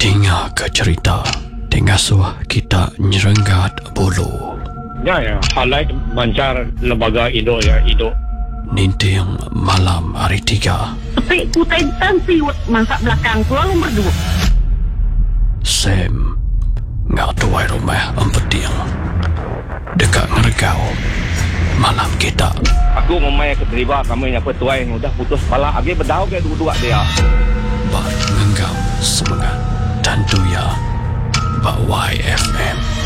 Tinga ke cerita Tingasuh kita nyerenggat bulu. Ya, halai bancar lembaga Indo ya, Indo. Ninting malam hari 3. Tapi kutai tansi masak belakang tu lalu berdua. Sam ngak tuai rumah empeting dekat ngergau malam kita. Aku memang keterlibat kami yang petuai yang udah putus kepala. Agi berdau ke dua-dua dia. Bak ngenggau semangat dan tuya bak YFM.